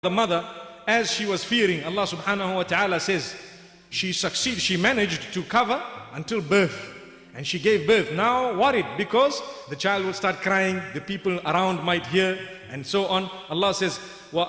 The mother, as she was fearing, Allah subhanahu wa ta'ala says, she managed to cover until birth. And she gave birth. Now worried because the child will start crying, the people around might hear, and so on. Allah says,